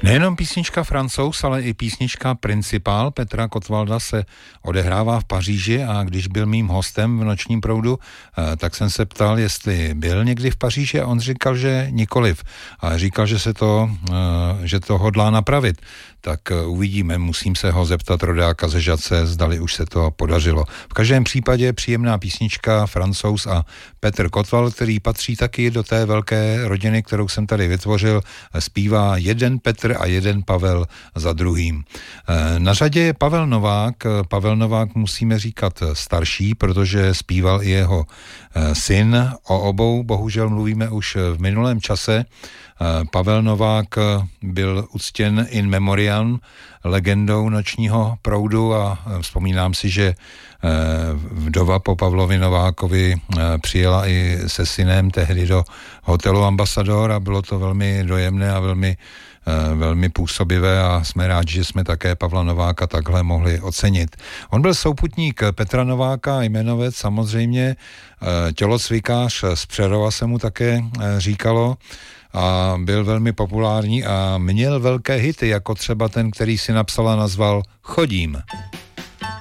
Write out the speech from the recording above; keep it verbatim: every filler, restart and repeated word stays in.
Nejenom písnička Francouz, ale i písnička Principál Petra Kotwalda se odehrává v Paříži a když byl mým hostem v Nočním proudu, tak jsem se ptal, jestli byl někdy v Paříži a on říkal, že nikoliv. A říkal, že se to, že to hodlá napravit. Tak uvidíme, musím se ho zeptat rodáka ze Žatce, zdali už se to podařilo. V každém případě příjemná písnička Francouz a Petr Kotwald, který patří taky do té velké rodiny, kterou jsem tady vytvořil, zpívá jeden Petr a jeden Pavel za druhým. Na řadě je Pavel Novák. Pavel Novák musíme říkat starší, protože zpíval i jeho syn. O obou bohužel mluvíme už v minulém čase. Pavel Novák byl uctěn in memoriam legendou Nočního proudu a vzpomínám si, že vdova po Pavlovi Novákovi přijela i se synem tehdy do hotelu Ambassador a bylo to velmi dojemné a velmi, velmi působivé a jsme rádi, že jsme také Pavla Nováka takhle mohli ocenit. On byl souputník Petra Nováka, jmenovec samozřejmě, tělocvikář z Přerova se mu také říkalo, a byl velmi populární a měl velké hity, jako třeba ten, který si napsal a nazval Chodím.